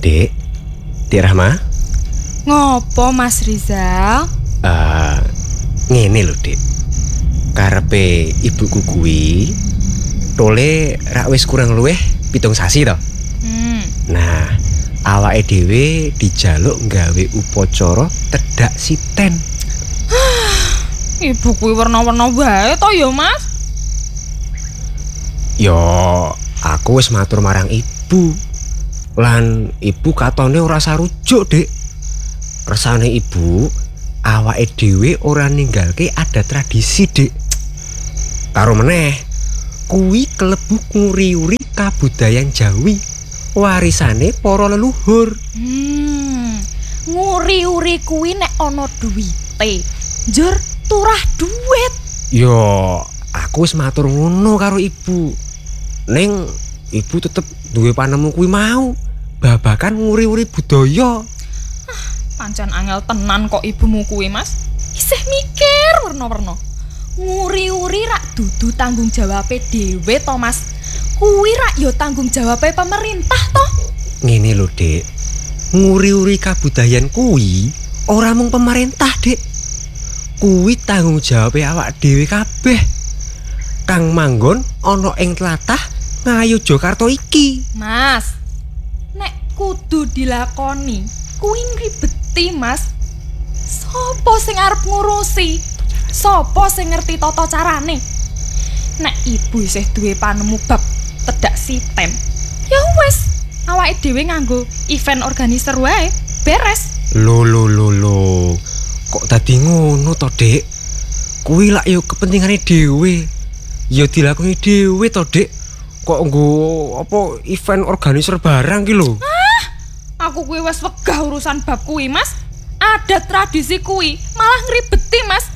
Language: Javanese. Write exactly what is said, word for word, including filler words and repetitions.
Dek, Dek Rahma. Ngopo Mas Rizal? Uh, ngene lho, Dek. Karepe ibuku kuwi tole rak wis kurang luwih pitung sasi to. Hmm. Nah, awake dhewe dijaluk nggawe upacara tedhak siten. Ibu kuwi werna-werna wae to ya, Mas? Yo, aku wis matur marang ibu. Lan ibu katone ora sarujuk, Dek. Resane ibu, awake dhewe ora ninggalke adat tradisi, Dek. Karo meneh, kuwi klebu nguri-uri kabudayan Jawi, warisane para leluhur. Hmm. Nguri-uri kuwi nek ana duwite, njur turah duit. Yo, aku wis matur ngono karo ibu. Ning ibu tetep duwe panemu kuwi mau. Babakan nguri-uri budaya. Ah, pancen angel tenan kok ibumu kuwi, Mas. Isih mikir werna-werna. Nguri-uri rak dudu tanggung jawabe dhewe to, Mas. Kuwi rak ya tanggung jawabe pemerintah to. Ngene lho, Dek. Nguri-uri kabudayan kuwi ora mung pemerintah, Dek. Kuwi tanggung jawabe awak dhewe kabeh. Kang manggon ana ing tlatah Ngayu Jakarta iki. Mas, nek kudu dilakoni, kuwi ngribeti, Mas. Sopo sing arep ngurusi? Sopo sing ngerti tata carane? Nek ibu isih duwe panemu bab tedhak siten, ya wis, awake dhewe nganggo event organizer wae, beres. Lho lho lho lho. Kok dadi ngono to, Dek? Kuwi lak yo kepentingane dhewe. Ya dilakoni dhewe to, Dek. Kok nggo apa event organizer barang ki lho. Ah, aku kuwi wis wegah urusan bab kuwi, Mas. Ada tradisi kuwi malah ngribeti, Mas.